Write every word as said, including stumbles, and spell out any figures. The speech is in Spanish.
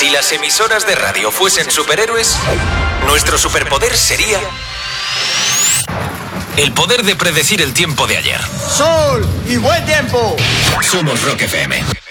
Si las emisoras de radio fuesen superhéroes, nuestro superpoder sería el poder de predecir el tiempo de ayer. ¡Sol y buen tiempo! Somos Rock F M.